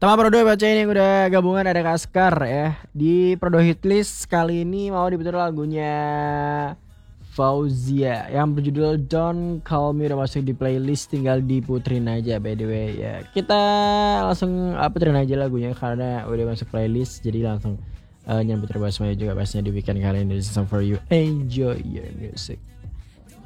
Teman Prodo baca ini yang udah gabungan ada Kaskar ya. Di Prodo Hitlist kali ini mau diputar lagunya Fauzia yang berjudul Don't Call Me, udah masuk di playlist, tinggal diputerin aja by the way ya. Kita langsung puterin aja lagunya karena udah masuk playlist, jadi langsung jangan puter semuanya juga pastinya di weekend kali ini. This is song for you, enjoy your music.